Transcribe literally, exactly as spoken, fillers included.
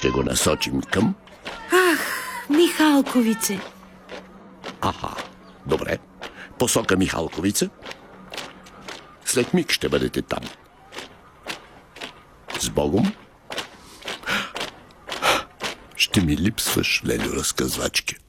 ще го насочим към... Михалковице. Аха, добре. Посока Михалковица. След миг ще бъдете там. С Богом. Ще ми липсваш, лелю разказвачки.